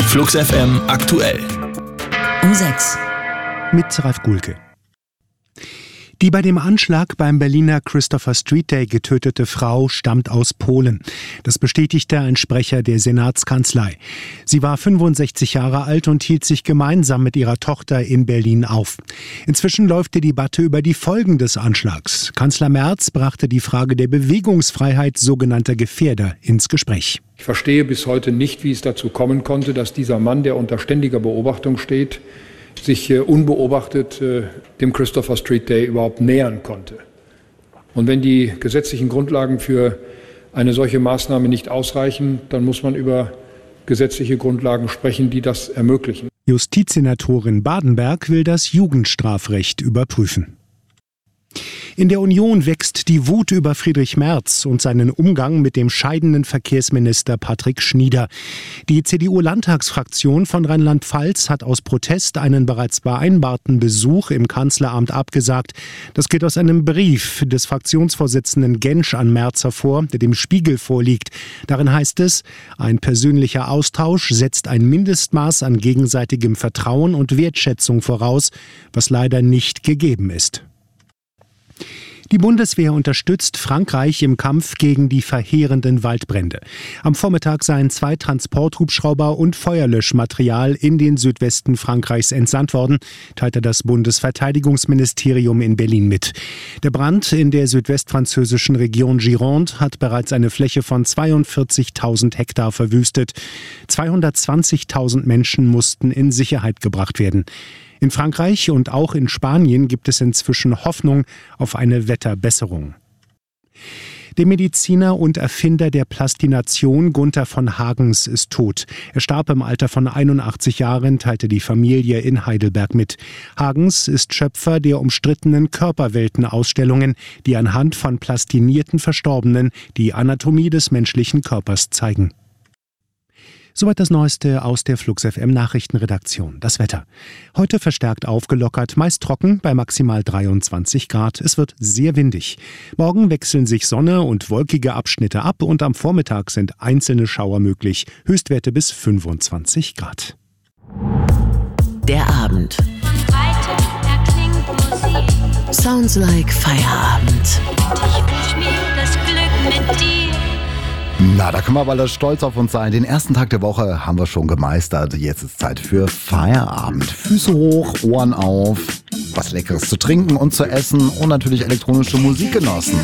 Flux FM aktuell. Um 6. Mit Ralf Gulke. Die bei dem Anschlag beim Berliner Christopher Street Day getötete Frau stammt aus Polen. Das bestätigte ein Sprecher der Senatskanzlei. Sie war 65 Jahre alt und hielt sich gemeinsam mit ihrer Tochter in Berlin auf. Inzwischen läuft die Debatte über die Folgen des Anschlags. Kanzler Merz brachte die Frage der Bewegungsfreiheit sogenannter Gefährder ins Gespräch. Ich verstehe bis heute nicht, wie es dazu kommen konnte, dass dieser Mann, der unter ständiger Beobachtung steht, sich unbeobachtet dem Christopher Street Day überhaupt nähern konnte. Und wenn die gesetzlichen Grundlagen für eine solche Maßnahme nicht ausreichen, dann muss man über gesetzliche Grundlagen sprechen, die das ermöglichen. Justizsenatorin Badenberg will das Jugendstrafrecht überprüfen. In der Union wächst die Wut über Friedrich Merz und seinen Umgang mit dem scheidenden Verkehrsminister Patrick Schnieder. Die CDU-Landtagsfraktion von Rheinland-Pfalz hat aus Protest einen bereits vereinbarten Besuch im Kanzleramt abgesagt. Das geht aus einem Brief des Fraktionsvorsitzenden Gentsch an Merz hervor, der dem Spiegel vorliegt. Darin heißt es, ein persönlicher Austausch setzt ein Mindestmaß an gegenseitigem Vertrauen und Wertschätzung voraus, was leider nicht gegeben ist. Die Bundeswehr unterstützt Frankreich im Kampf gegen die verheerenden Waldbrände. Am Vormittag seien 2 Transporthubschrauber und Feuerlöschmaterial in den Südwesten Frankreichs entsandt worden, teilte das Bundesverteidigungsministerium in Berlin mit. Der Brand in der südwestfranzösischen Region Gironde hat bereits eine Fläche von 42.000 Hektar verwüstet. 220.000 Menschen mussten in Sicherheit gebracht werden. In Frankreich und auch in Spanien gibt es inzwischen Hoffnung auf eine Wetterbesserung. Der Mediziner und Erfinder der Plastination Gunther von Hagens ist tot. Er starb im Alter von 81 Jahren, teilte die Familie in Heidelberg mit. Hagens ist Schöpfer der umstrittenen Körperwelten-Ausstellungen, die anhand von plastinierten Verstorbenen die Anatomie des menschlichen Körpers zeigen. Soweit das Neueste aus der Flux FM Nachrichtenredaktion. Das Wetter. Heute verstärkt aufgelockert, meist trocken bei maximal 23 Grad. Es wird sehr windig. Morgen wechseln sich Sonne und wolkige Abschnitte ab und am Vormittag sind einzelne Schauer möglich. Höchstwerte bis 25 Grad. Der Abend. Sounds like Feierabend. Ich wünsch mir das Glück mit dir. Na, da können wir aber alle stolz auf uns sein. Den ersten Tag der Woche haben wir schon gemeistert. Jetzt ist Zeit für Feierabend. Füße hoch, Ohren auf, was Leckeres zu trinken und zu essen und natürlich elektronische Musik genossen.